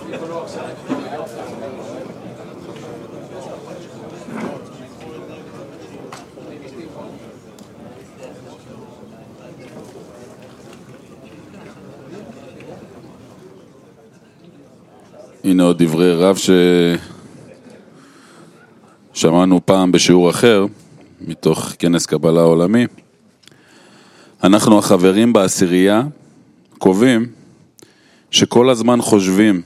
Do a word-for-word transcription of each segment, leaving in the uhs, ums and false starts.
הנה עוד דברי רב ששמענו פעם בשיעור אחר, מתוך כנס קבלה עולמי. אנחנו החברים בעשירייה קובעים שכל הזמן חושבים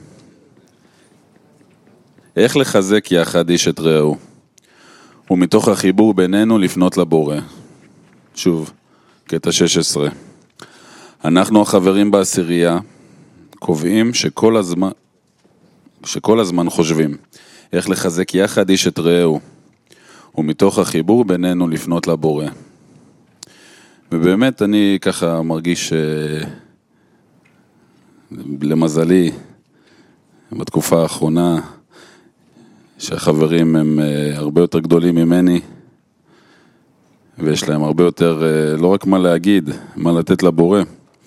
איך לחזק יחד איש את רעהו, ומתוך החיבור בינינו לפנות לבורא. שוב, קטע שש עשרה. אנחנו החברים בעשירייה קובעים שכל הזמן שכל הזמן חושבים איך לחזק יחד איש את רעהו, ומתוך החיבור בינינו לפנות לבורא. ובאמת אני ככה מרגיש למזלי בתקופה האחרונה שהחברים הם הרבה יותר גדולים ממני, ויש להם הרבה יותר לא רק מה להגיד, מה לתת לבורא,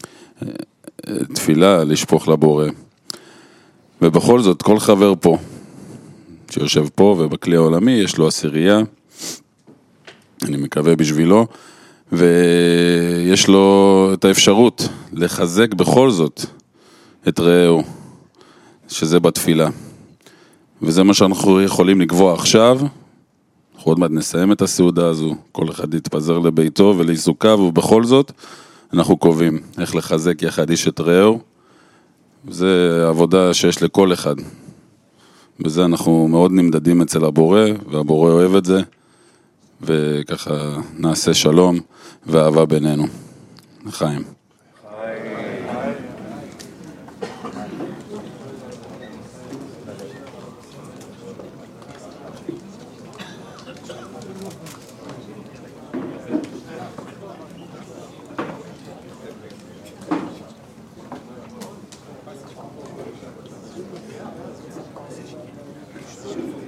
תפילה לשפוך לבורא. ובכל זאת, כל חבר פה, שיושב פה ובכלי העולמי, יש לו עשירייה, אני מקווה בשבילו, ויש לו את האפשרות לחזק בכל זאת את רעהו, שזה בתפילה. וזה מה שאנחנו יכולים לקבוע עכשיו. אנחנו עוד מעט נסיים את הסעודה הזו, כל אחד יתפזר לביתו ולעיסוקיו, ובכל זאת אנחנו קובעים איך לחזק יחד איש את רעהו. זה עבודה שיש לכל אחד. בזה אנחנו מאוד נמדדים אצל הבורא, והבורא אוהב את זה, וככה נעשה שלום ואהבה בינינו. לחיים. Thank you.